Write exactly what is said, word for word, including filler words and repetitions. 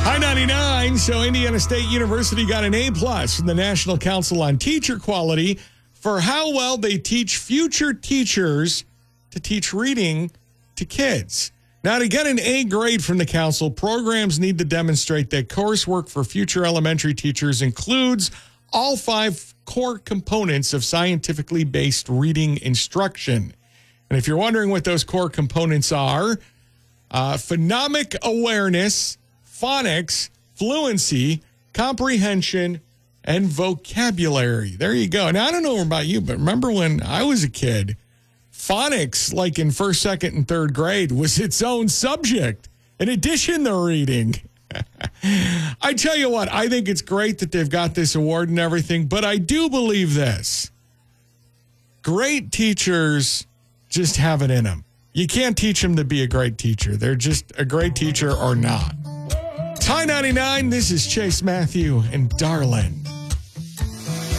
I ninety-nine, so Indiana State University got an A plus from the National Council on Teacher Quality for how well they teach future teachers to teach reading to kids. Now, to get an A grade from the council, programs need to demonstrate that coursework for future elementary teachers includes all five core components of scientifically based reading instruction. And if you're wondering what those core components are, uh, phonemic awareness, phonics, fluency, comprehension, and vocabulary. There you go. Now, I don't know about you, but remember when I was a kid, phonics, like in first, second, and third grade, was its own subject, in addition to reading. I tell you what, I think it's great that they've got this award and everything, but I do believe this. Great teachers just have it in them. You can't teach them to be a great teacher. They're just a great teacher or not. It's High ninety-nine, this is Chase Matthew and Darlin.